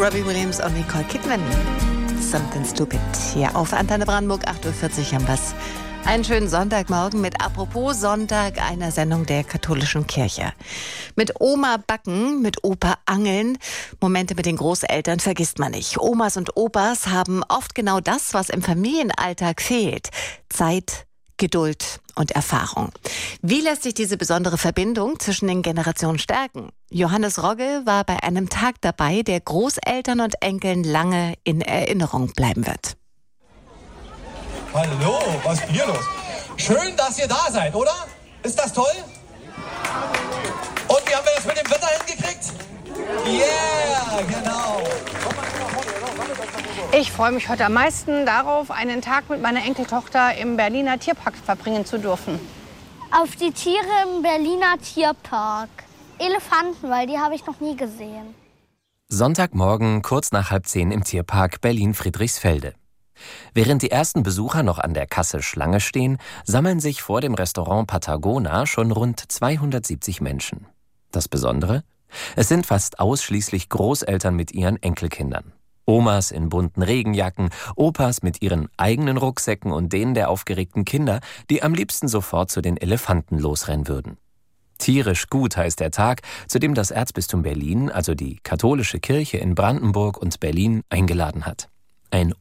Robbie Williams und Nicole Kidman. Something Stupid. Hier auf Antenne Brandenburg, 8.40 Uhr haben wir's. Einen schönen Sonntagmorgen mit Apropos Sonntag, einer Sendung der katholischen Kirche. Mit Oma backen, mit Opa angeln. Momente mit den Großeltern vergisst man nicht. Omas und Opas haben oft genau das, was im Familienalltag fehlt. Zeit, Geduld und Erfahrung. Wie lässt sich diese besondere Verbindung zwischen den Generationen stärken? Johannes Rogge war bei einem Tag dabei, der Großeltern und Enkeln lange in Erinnerung bleiben wird. Hallo, was ist hier los? Schön, dass ihr da seid, oder? Ist das toll? Und wie haben wir das mit dem Wetter hingekriegt? Yeah, genau. Ich freue mich heute am meisten darauf, einen Tag mit meiner Enkeltochter im Berliner Tierpark verbringen zu dürfen. Auf die Tiere im Berliner Tierpark. Elefanten, weil die habe ich noch nie gesehen. Sonntagmorgen kurz nach 9:30 im Tierpark Berlin-Friedrichsfelde. Während die ersten Besucher noch an der Kasse Schlange stehen, sammeln sich vor dem Restaurant Patagona schon rund 270 Menschen. Das Besondere? Es sind fast ausschließlich Großeltern mit ihren Enkelkindern. Omas in bunten Regenjacken, Opas mit ihren eigenen Rucksäcken und denen der aufgeregten Kinder, die am liebsten sofort zu den Elefanten losrennen würden. Tierisch gut heißt der Tag, zu dem das Erzbistum Berlin, also die katholische Kirche in Brandenburg und Berlin, eingeladen hat. Ein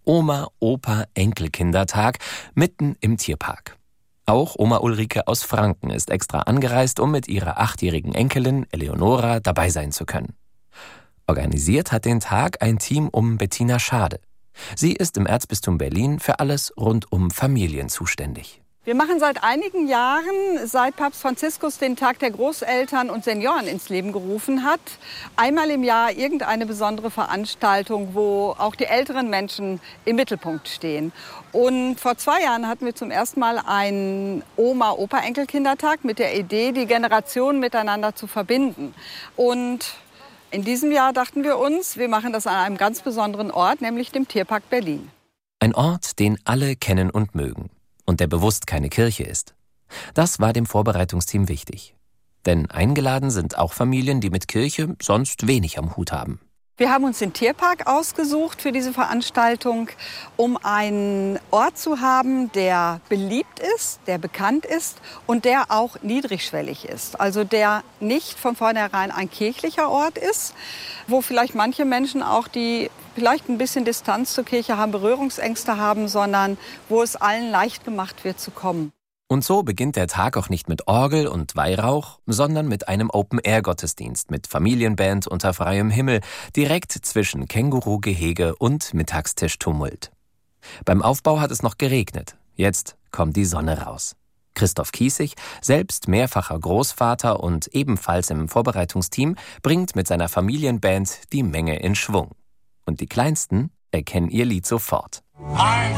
Oma-Opa-Enkelkindertag mitten im Tierpark. Auch Oma Ulrike aus Franken ist extra angereist, um mit ihrer 8-jährigen Enkelin Eleonora dabei sein zu können. Organisiert hat den Tag ein Team um Bettina Schade. Sie ist im Erzbistum Berlin für alles rund um Familien zuständig. Wir machen seit einigen Jahren, seit Papst Franziskus den Tag der Großeltern und Senioren ins Leben gerufen hat, einmal im Jahr irgendeine besondere Veranstaltung, wo auch die älteren Menschen im Mittelpunkt stehen. Und vor 2 Jahren hatten wir zum ersten Mal einen Oma-Opa-Enkelkindertag mit der Idee, die Generationen miteinander zu verbinden. Und in diesem Jahr dachten wir uns, wir machen das an einem ganz besonderen Ort, nämlich dem Tierpark Berlin. Ein Ort, den alle kennen und mögen. Und der bewusst keine Kirche ist. Das war dem Vorbereitungsteam wichtig. Denn eingeladen sind auch Familien, die mit Kirche sonst wenig am Hut haben. Wir haben uns den Tierpark ausgesucht für diese Veranstaltung, um einen Ort zu haben, der beliebt ist, der bekannt ist und der auch niedrigschwellig ist. Also der nicht von vornherein ein kirchlicher Ort ist, wo vielleicht manche Menschen auch, die vielleicht ein bisschen Distanz zur Kirche haben, Berührungsängste haben, sondern wo es allen leicht gemacht wird zu kommen. Und so beginnt der Tag auch nicht mit Orgel und Weihrauch, sondern mit einem Open-Air-Gottesdienst mit Familienband unter freiem Himmel, direkt zwischen Känguru-Gehege und Mittagstisch-Tumult. Beim Aufbau hat es noch geregnet. Jetzt kommt die Sonne raus. Christoph Kiesig, selbst mehrfacher Großvater und ebenfalls im Vorbereitungsteam, bringt mit seiner Familienband die Menge in Schwung. Und die Kleinsten erkennen ihr Lied sofort. Ein